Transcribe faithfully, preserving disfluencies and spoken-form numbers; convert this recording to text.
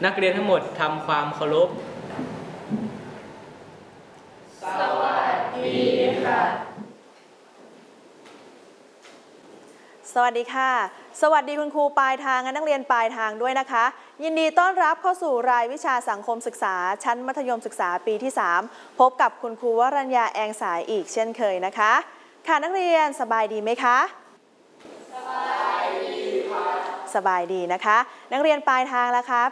นักเรียนทั้งหมดทำความเคารพสวัสดีค่ะสวัสดีค่ะสวัสดีคุณครูปลายทางและนักเรียนปลายทางด้วยนะคะยินดีต้อนรับเข้าสู่รายวิชาสังคมศึกษาชั้นมัธยมศึกษาปีที่สามพบกับคุณครูวรัญญาแองสายอีกเช่นเคยนะคะค่ะนักเรียนสบายดีไหมคะสบายดีค่ะสบายดีนะคะนักเรียนปลายทางแล้วคะ